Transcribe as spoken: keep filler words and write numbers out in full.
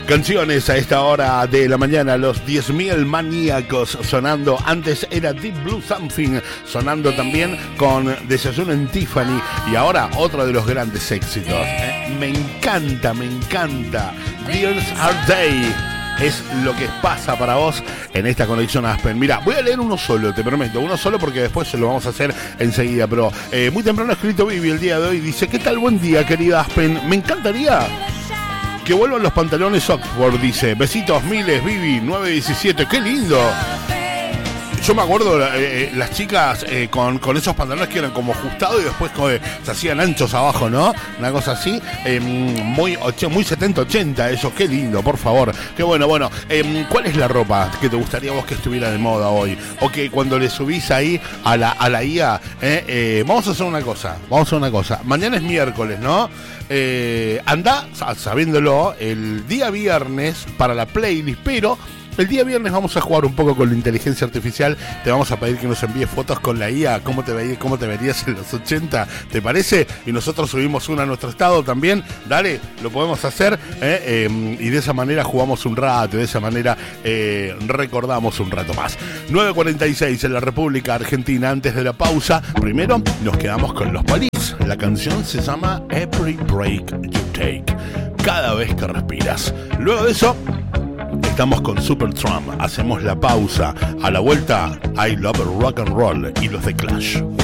Canciones a esta hora de la mañana, los diez mil maníacos sonando. Antes era Deep Blue Something, sonando también con Desayuno en Tiffany. Y ahora otro de los grandes éxitos. ¿eh? Me encanta, me encanta. Dears Are Day. Es lo que pasa para vos en esta conexión Aspen. Mira, voy a leer uno solo, te prometo, uno solo porque después se lo vamos a hacer enseguida. Pero eh, muy temprano ha escrito Vivi el día de hoy. Dice, ¿qué tal? Buen día, querida Aspen. Me encantaría que vuelvan los pantalones Oxford, dice. Besitos miles, Vivi, nueve diecisiete. ¡Qué lindo! Yo me acuerdo, eh, las chicas eh, con, con esos pantalones que eran como ajustados y después eh, se hacían anchos abajo, ¿no? Una cosa así, eh, muy, muy setenta ochenta eso, qué lindo, por favor. Qué bueno, bueno. Eh, ¿Cuál es la ropa que te gustaría vos que estuviera de moda hoy? O que cuando le subís ahí a la, a la I A, eh, eh, vamos a hacer una cosa, vamos a hacer una cosa. Mañana es miércoles, ¿no? Eh, anda, sabiéndolo, el día viernes para la playlist, pero el día viernes vamos a jugar un poco con la inteligencia artificial. Te vamos a pedir que nos envíes fotos con la I A, cómo te, ve, cómo te verías en los ochenta, ¿te parece? Y nosotros subimos una a nuestro estado también. Dale, lo podemos hacer, ¿eh? Eh, y de esa manera jugamos un rato, de esa manera eh, recordamos un rato más. nueve cuarenta y seis en la República Argentina. Antes de la pausa, primero nos quedamos con los Police. La canción se llama Every Break You Take, cada vez que respiras. Luego de eso estamos con Supertramp, hacemos la pausa. A la vuelta, I Love Rock and Roll y los de Clash.